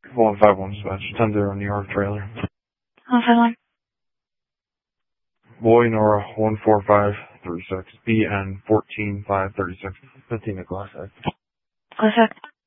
151 dispatch, 10-0 New York trailer. 151. Boy Nora 14536, BN 14536, 15 at Glass X. Glass X.